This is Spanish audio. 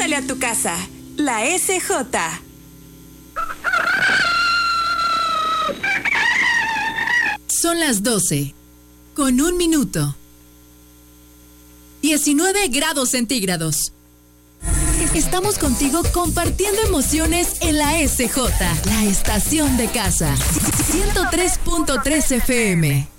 Pregúntale a tu casa. La SJ. Son las 12, con 1 minuto. 19 grados centígrados. Estamos contigo compartiendo emociones en la SJ, la estación de casa. 103.3 FM.